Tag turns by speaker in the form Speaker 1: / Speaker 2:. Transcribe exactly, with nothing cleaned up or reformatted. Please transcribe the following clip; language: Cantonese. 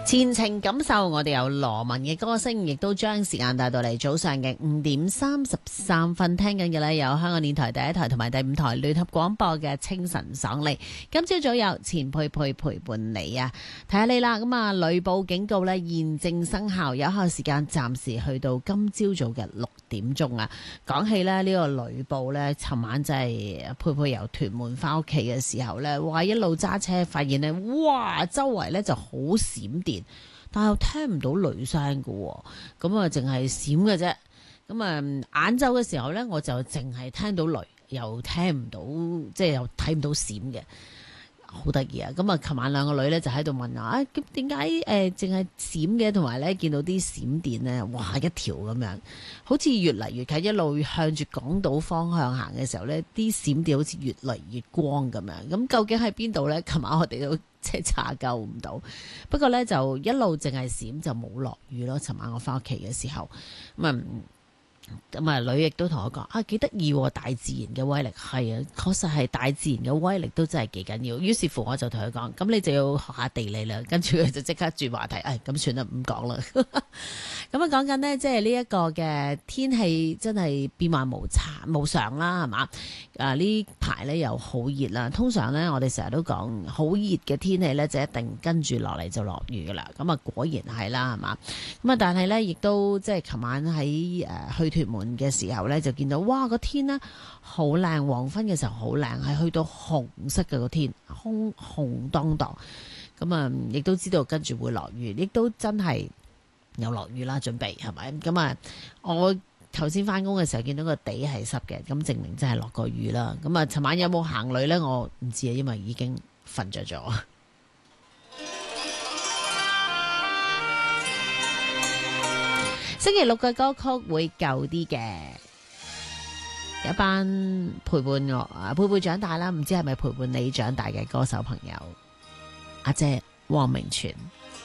Speaker 1: 前程感受，我哋有羅文嘅歌聲，亦都將時間帶到嚟早上嘅五點三十三分。聽緊嘅呢，有香港電台第一台同埋第五台聯合廣播嘅清晨爽利。今朝早有錢佩佩陪伴你啊，睇下你啦。咁啊，雷暴警告呢現正生效，有效時間暫時去到今朝早嘅六點鐘啊。講起呢，呢個雷暴呢，尋晚真係佩佩由屯門翻屋企嘅時候呢，哇！一路揸車發現呢，哇！周圍呢就好閃電。但係又聽唔到雷聲嘅，咁啊淨係閃嘅啫。咁啊晏晝嘅時候呢，我就淨係聽到雷，又聽唔到，即係又睇唔到閃嘅，好得意啊！咁啊，琴晚兩個女呢就喺度問啊，咁點解誒淨係閃嘅，同埋呢見到啲閃電呢，哇一條咁樣，好似越嚟越近，一路向住港島方向行嘅時候呢，啲閃電好似越嚟越光咁樣。咁究竟喺邊度呢？琴晚我哋都即係查究唔到，不過咧就一路淨係閃，就冇落雨咯。尋晚我翻屋企嘅時候，咁啊咁啊女亦都同我講啊，幾得意喎！大自然嘅威力係啊，確實係大自然嘅威力都真係幾緊要。於是乎我就同佢講，咁你就要學下地理啦。跟住佢就即刻轉話題，誒咁算啦，唔講啦。咁啊講緊呢，即係呢一個嘅天氣真係變幻無常無常啦，係嘛？啊呢排呢又好熱啦。通常呢，我哋成日都講好熱嘅天氣呢，就一定跟住落嚟就落雨噶啦。咁啊果然係啦，係嘛？咁啊但係呢，亦都即係琴晚喺誒、呃、去屯門嘅時候呢，就見到哇個天呢好靚，黃昏嘅時候好靚，係去到紅色嘅個天，紅紅當當。咁啊亦都知道跟住會落雨，亦都真係有落雨啦，準備係咪？咁啊我頭先翻工嘅時候見到個地係濕嘅，咁證明真係落過雨啦。咁啊尋晚有冇行雷呢？我唔知啊，因為已經瞓着咗。星期六嘅歌曲會舊啲嘅，有一班陪伴我啊，陪伴長大啦，唔知係咪陪伴你長大嘅歌手朋友，阿姐汪明荃。